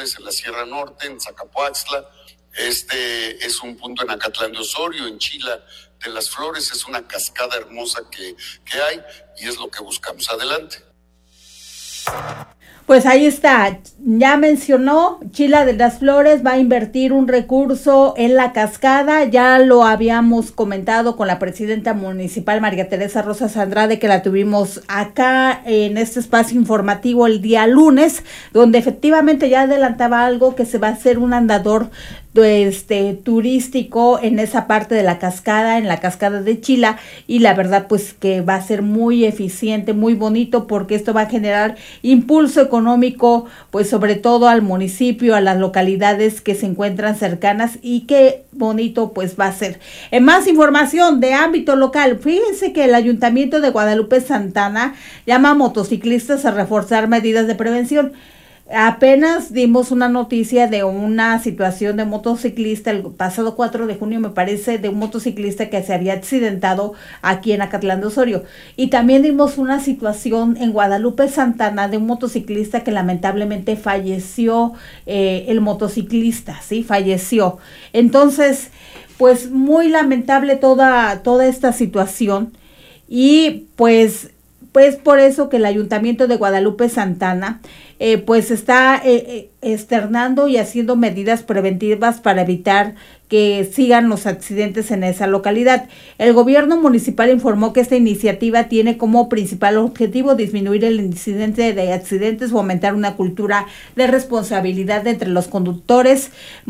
Nápoles, en la Sierra Norte, en Zacapoaxtla. Este es un punto en Acatlán de Osorio, en Chila de las Flores. Es una cascada hermosa que hay y es lo que buscamos. Adelante. Pues ahí está, ya mencionó, Chila de las Flores va a invertir un recurso en la cascada, ya lo habíamos comentado con la presidenta municipal María Teresa Rosas Andrade, que la tuvimos acá en este espacio informativo el día lunes, donde efectivamente ya adelantaba algo, que se va a hacer un andador turístico en esa parte de la cascada, en la cascada de Chila, y la verdad pues que va a ser muy eficiente, muy bonito, porque esto va a generar impulso económico, pues sobre todo al municipio, a las localidades que se encuentran cercanas, y qué bonito pues va a ser. En más información de ámbito local, fíjense que el Ayuntamiento de Guadalupe Santana llama a motociclistas a reforzar medidas de prevención. Apenas dimos una noticia de una situación de motociclista el pasado 4 de junio, me parece, de un motociclista que se había accidentado aquí en Acatlán de Osorio. Y también dimos una situación en Guadalupe Santana de un motociclista que lamentablemente falleció, el motociclista, ¿sí? Falleció. Entonces, pues muy lamentable toda esta situación, y pues por eso que el Ayuntamiento de Guadalupe Santana pues está externando y haciendo medidas preventivas para evitar que sigan los accidentes en esa localidad. El gobierno municipal informó que esta iniciativa tiene como principal objetivo disminuir el incidente de accidentes, fomentar una cultura de responsabilidad entre los conductores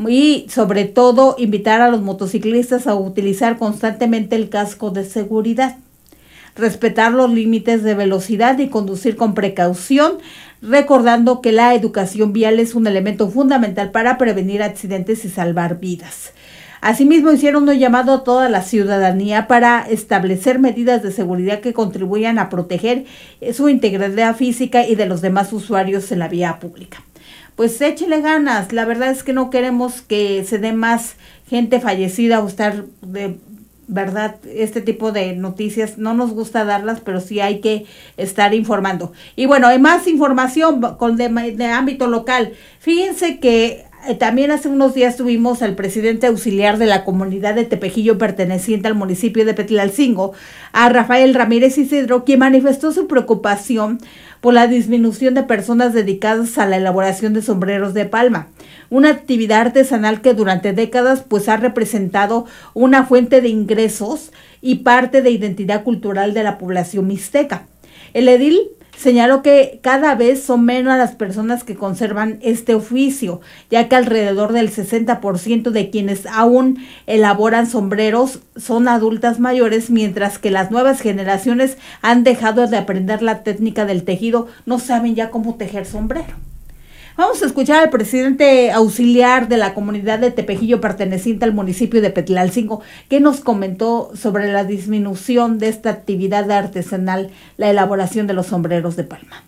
y sobre todo invitar a los motociclistas a utilizar constantemente el casco de seguridad, respetar los límites de velocidad y conducir con precaución, recordando que la educación vial es un elemento fundamental para prevenir accidentes y salvar vidas. Asimismo, hicieron un llamado a toda la ciudadanía para establecer medidas de seguridad que contribuyan a proteger su integridad física y de los demás usuarios en la vía pública. Pues échele ganas, la verdad es que no queremos que se dé más gente fallecida o estar de verdad, este tipo de noticias no nos gusta darlas, pero sí hay que estar informando. Y bueno, hay más información de ámbito local. Fíjense que también hace unos días tuvimos al presidente auxiliar de la comunidad de Tepejillo perteneciente al municipio de Petlalcingo, a Rafael Ramírez Isidro, quien manifestó su preocupación por la disminución de personas dedicadas a la elaboración de sombreros de palma, una actividad artesanal que durante décadas pues ha representado una fuente de ingresos y parte de identidad cultural de la población mixteca. El edil señaló que cada vez son menos las personas que conservan este oficio, ya que alrededor del 60% de quienes aún elaboran sombreros son adultas mayores, mientras que las nuevas generaciones han dejado de aprender la técnica del tejido, no saben ya cómo tejer sombrero. Vamos a escuchar al presidente auxiliar de la comunidad de Tepejillo perteneciente al municipio de Petlalcingo, que nos comentó sobre la disminución de esta actividad artesanal, la elaboración de los sombreros de palma.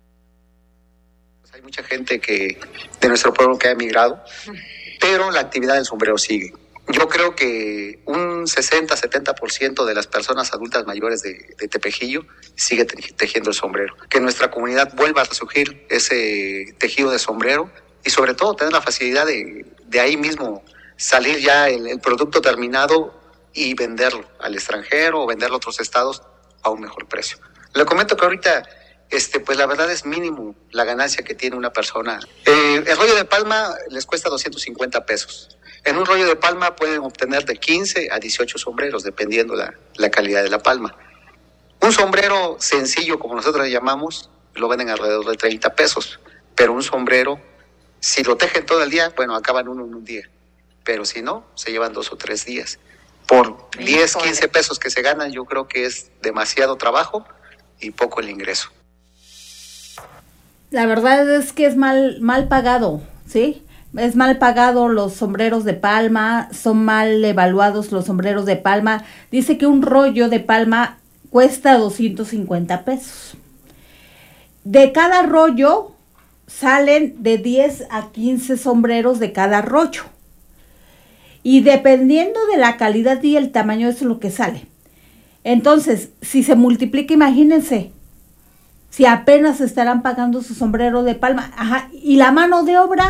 Hay mucha gente de nuestro pueblo que ha emigrado, pero la actividad del sombrero sigue. Yo creo que un 60-70% de las personas adultas mayores de Tepejillo sigue tejiendo el sombrero. Que nuestra comunidad vuelva a resurgir ese tejido de sombrero y sobre todo tener la facilidad de ahí mismo salir ya el producto terminado y venderlo al extranjero o venderlo a otros estados a un mejor precio. Le comento que ahorita pues la verdad es mínimo la ganancia que tiene una persona. El rollo de palma les cuesta 250 pesos. En un rollo de palma pueden obtener de 15 a 18 sombreros, dependiendo la calidad de la palma. Un sombrero sencillo, como nosotros le llamamos, lo venden alrededor de 30 pesos. Pero un sombrero, si lo tejen todo el día, bueno, acaban uno en un día. Pero si no, se llevan 2 o 3 días. Por 10, 15 pesos que se ganan, yo creo que es demasiado trabajo y poco el ingreso. La verdad es que es mal pagado, ¿sí? Es mal pagado los sombreros de palma, son mal evaluados los sombreros de palma. Dice que un rollo de palma cuesta 250 pesos. De cada rollo salen de 10 a 15 sombreros de cada rollo. Y dependiendo de la calidad y el tamaño, eso es lo que sale. Entonces, si se multiplica, imagínense, si apenas estarán pagando su sombrero de palma, y la mano de obra,